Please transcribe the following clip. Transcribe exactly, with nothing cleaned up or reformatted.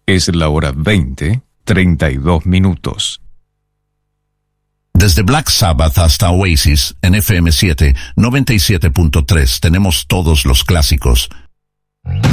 Es la hora veinte, treinta y dos minutos. Desde Black Sabbath hasta Oasis, en F M siete, noventa y siete punto tres, tenemos todos los clásicos.